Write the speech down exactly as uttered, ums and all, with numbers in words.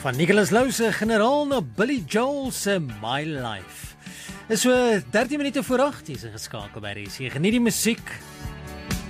Van Nicholas Lou se generaal na Billy Joel se My Life. Is so dertien minute voor agt, hier is geskakel by R S G. Geniet die musiek.